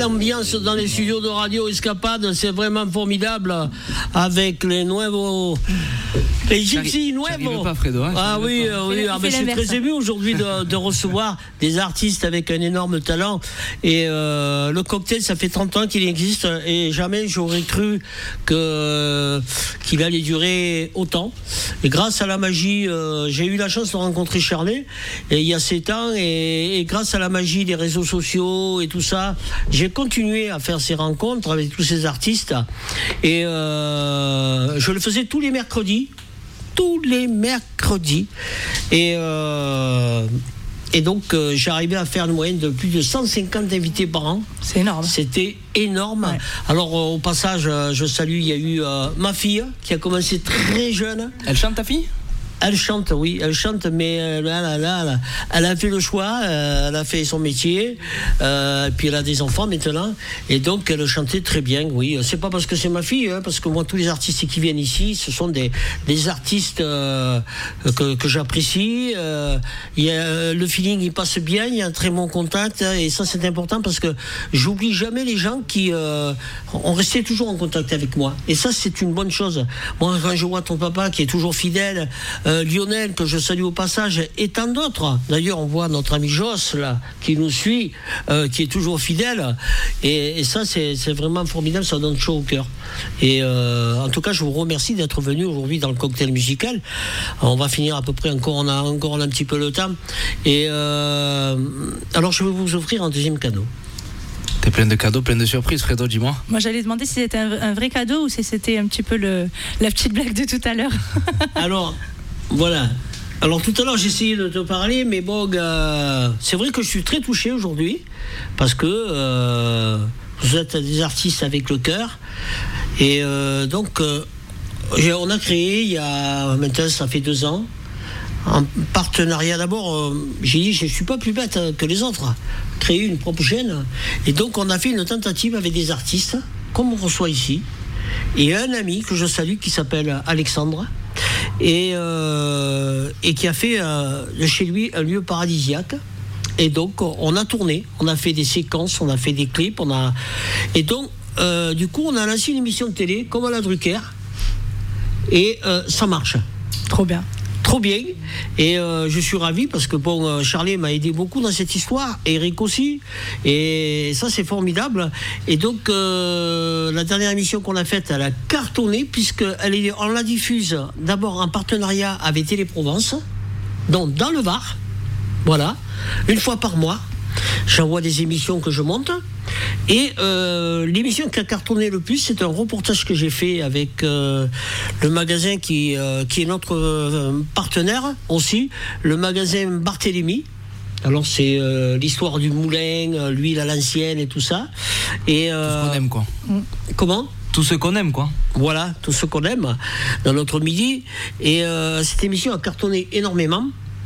belle ambiance dans les studios de Radio Escapade, c'est vraiment formidable avec les nouveaux. Les Gypsy Nuevo. Pas, Fredo, hein, ah oui, je suis très ému aujourd'hui de recevoir des artistes avec un énorme talent. Et le cocktail, ça fait 30 ans qu'il existe et jamais j'aurais cru qu'il allait durer autant. Et grâce à la magie, j'ai eu la chance de rencontrer Charlet il y a 7 ans et grâce à la magie des réseaux sociaux et tout ça, j'ai continué à faire ces rencontres avec tous ces artistes et je le faisais tous les mercredis et donc j'arrivais à faire une moyenne de plus de 150 invités par an. C'est énorme. C'était énorme. Ouais. Alors au passage, je salue, il y a eu ma fille qui a commencé très jeune. Elle chante, ta fille ? Elle chante, oui, elle chante, mais elle a fait le choix, elle a fait son métier, puis elle a des enfants maintenant, et donc elle chantait très bien, oui. C'est pas parce que c'est ma fille, parce que moi, tous les artistes qui viennent ici, ce sont des artistes que j'apprécie. Le feeling, il passe bien, il y a un très bon contact, et ça, c'est important parce que j'oublie jamais les gens qui ont resté toujours en contact avec moi. Et ça, c'est une bonne chose. Moi, quand je vois ton papa qui est toujours fidèle, Lionel, que je salue au passage, et tant d'autres. D'ailleurs, on voit notre ami Joss, là, qui nous suit, qui est toujours fidèle. Et ça, c'est vraiment formidable, ça donne chaud au cœur. Et en tout cas, je vous remercie d'être venu aujourd'hui dans le cocktail musical. On va finir à peu près, on a encore un petit peu le temps. Et alors, je vais vous offrir un deuxième cadeau. T'es plein de cadeaux, plein de surprises, Fredo, dis-moi. Moi, j'allais demander si c'était un vrai cadeau ou si c'était un petit peu la petite blague de tout à l'heure. Alors, voilà. Alors, tout à l'heure, j'ai essayé de te parler, mais bon, c'est vrai que je suis très touché aujourd'hui parce que vous êtes des artistes avec le cœur. Et donc, on a créé, il y a maintenant, ça fait 2 ans, en partenariat d'abord, j'ai dit je ne suis pas plus bête que les autres, créer une propre chaîne, et donc on a fait une tentative avec des artistes comme on reçoit ici, et un ami que je salue qui s'appelle Alexandre et qui a fait de chez lui un lieu paradisiaque. Et donc on a tourné, on a fait des séquences, on a fait des clips, et donc du coup on a lancé une émission de télé comme à la Drucker, et ça marche trop bien. Trop bien, et je suis ravi parce que bon, Charlie m'a aidé beaucoup dans cette histoire, et Eric aussi, et ça c'est formidable. Et donc la dernière émission qu'on a faite, elle a cartonné on la diffuse d'abord en partenariat avec Télé-Provence, donc dans le Var, voilà, une fois par mois. J'envoie des émissions que je monte. Et l'émission qui a cartonné le plus, c'est un reportage que j'ai fait avec le magasin qui est notre partenaire aussi, le magasin Barthélemy. Alors c'est l'histoire du moulin, l'huile à l'ancienne et tout ça. Et, tout ce qu'on aime, quoi. Comment ? Tout ce qu'on aime, quoi. Voilà, tout ce qu'on aime dans notre midi. Et cette émission a cartonné énormément.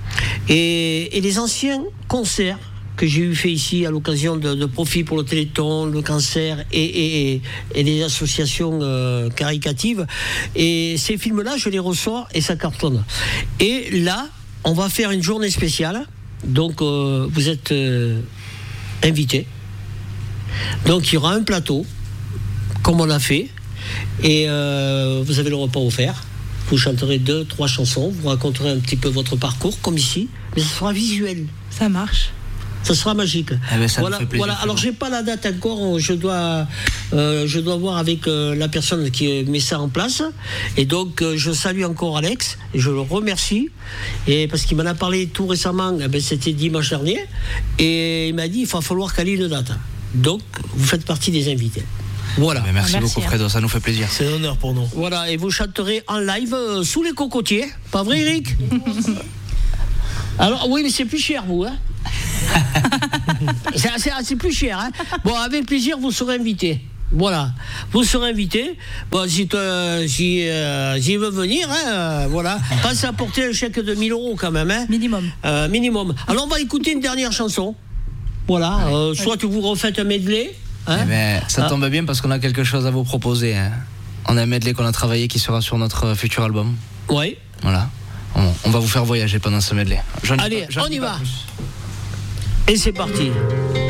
Et les anciens concerts que j'ai eu fait ici à l'occasion de profit pour le Téléthon, le cancer et des associations caritatives. Et ces films-là, je les ressors et ça cartonne. Et là, on va faire une journée spéciale. Donc, vous êtes invités. Donc, il y aura un plateau, comme on a fait. Et vous avez le repas offert. Vous chanterez 2-3 chansons. Vous raconterez un petit peu votre parcours, comme ici. Mais ce sera visuel. Ça marche. Ça sera magique. Eh ben, ça me fait plaisir, voilà. Alors j'ai pas la date encore. Je dois voir avec la personne qui met ça en place. Et donc je salue encore Alex et je le remercie. Et parce qu'il m'en a parlé tout récemment. C'était dimanche dernier. Et il m'a dit il va falloir caler une date. Donc vous faites partie des invités. Voilà. Mais merci beaucoup, Fredo, ça nous fait plaisir. C'est un honneur pour nous. Voilà, et vous chanterez en live sous les cocotiers. Pas vrai, Eric? Alors oui, mais c'est plus cher, vous, hein? c'est plus cher, hein. Bon, avec plaisir, vous serez invité. Voilà, vous serez invité. Bon, si veut venir, hein, voilà. Pensez à porter un chèque de 1 000 € quand même, hein. Minimum. Alors, on va écouter une dernière chanson. Voilà, soit vous refaites un medley. Hein, eh ben, ça tombe bien parce qu'on a quelque chose à vous proposer. Hein. On a un medley qu'on a travaillé qui sera sur notre futur album. Oui. Voilà. On va vous faire voyager pendant ce medley. Allez, on y va. Et c'est parti.